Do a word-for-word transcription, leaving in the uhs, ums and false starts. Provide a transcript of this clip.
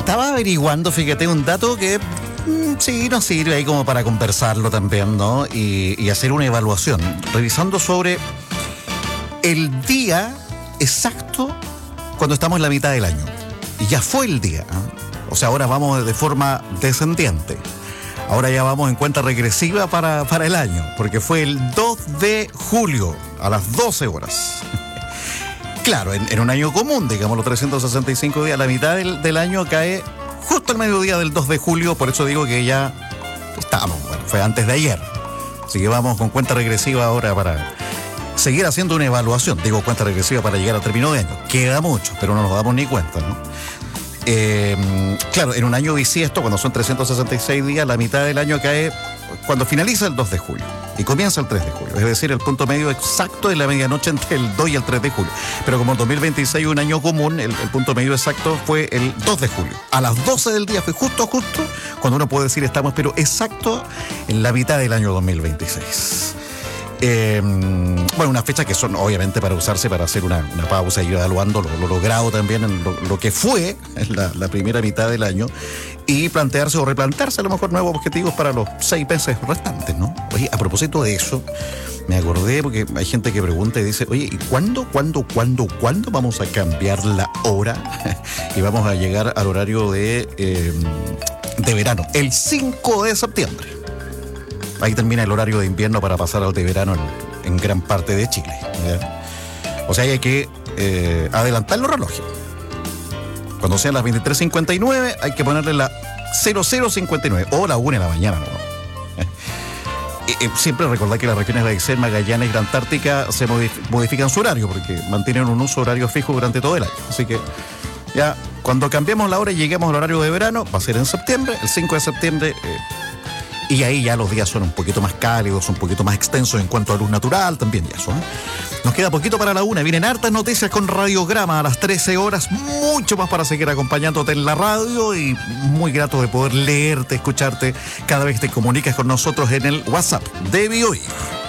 estaba averiguando, fíjate, un dato que mm, sí nos sirve ahí como para conversarlo también, ¿no? Y, y hacer una evaluación, revisando sobre el día exacto cuando estamos en la mitad del año. Y ya fue el día, ¿eh? O sea, ahora vamos de forma descendiente. Ahora ya vamos en cuenta regresiva para, para el año, porque fue el dos de julio a las doce horas. Claro, en, en un año común, digamos los trescientos sesenta y cinco días, la mitad del, del año cae justo al mediodía del dos de julio, por eso digo que ya estamos, bueno, fue antes de ayer. Así que vamos con cuenta regresiva ahora para seguir haciendo una evaluación. Digo cuenta regresiva para llegar al término de año. Queda mucho, pero no nos damos ni cuenta, ¿no? Eh, claro, en un año bisiesto, cuando son trescientos sesenta y seis días, la mitad del año cae cuando finaliza el dos de julio y comienza el tres de julio. Es decir, el punto medio exacto de la medianoche entre el dos y el tres de julio. Pero como el dos mil veintiséis es un año común, el, el punto medio exacto fue el dos de julio. A las doce del día fue justo, justo, cuando uno puede decir estamos, pero exacto en la mitad del año dos mil veintiséis. Eh, bueno, unas fechas que son obviamente para usarse para hacer una, una pausa y ir evaluando lo, lo logrado también en lo, lo que fue en la, la primera mitad del año y plantearse o replantearse a lo mejor nuevos objetivos para los seis meses restantes, ¿no? Oye, a propósito de eso, me acordé porque hay gente que pregunta y dice, oye, ¿y cuándo, cuándo, cuándo, cuándo vamos a cambiar la hora y vamos a llegar al horario de, eh, de verano? El cinco de septiembre. Ahí termina el horario de invierno para pasar al de verano en, en gran parte de Chile, ¿ya? O sea, hay que eh, adelantar los relojes. Cuando sean las veintitrés cincuenta y nueve, hay que ponerle la cero cero cincuenta y nueve o la una de la mañana, ¿no? y, y siempre recordar que las regiones de Aysén, Magallanes y la Antártica se modif- modifican su horario porque mantienen un uso horario fijo durante todo el año. Así que ya cuando cambiemos la hora y lleguemos al horario de verano, va a ser en septiembre, el cinco de septiembre. Eh, Y ahí ya los días son un poquito más cálidos, un poquito más extensos en cuanto a luz natural, también ya eso, ¿eh? Nos queda poquito para la una. Vienen hartas noticias con Radiograma a las trece horas. Mucho más para seguir acompañándote en la radio y muy grato de poder leerte, escucharte cada vez que te comunicas con nosotros en el WhatsApp de Bioir.